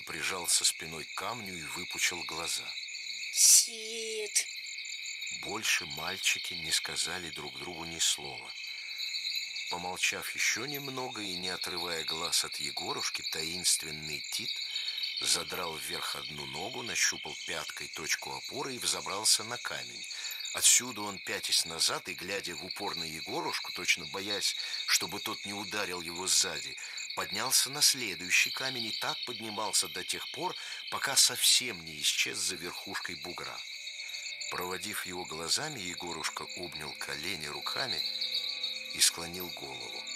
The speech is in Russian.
Прижался спиной к камню и выпучил глаза. Тит. Больше мальчики не сказали друг другу ни слова. Помолчав еще немного и не отрывая глаз от Егорушки, таинственный Тит задрал вверх одну ногу, нащупал пяткой точку опоры и взобрался на камень. Отсюда он, пятясь назад и глядя в упор на Егорушку, точно боясь, чтобы тот не ударил его сзади, поднялся на следующий камень и так поднимался до тех пор, пока совсем не исчез за верхушкой бугра. Проводив его глазами, Егорушка обнял колени руками и склонил голову.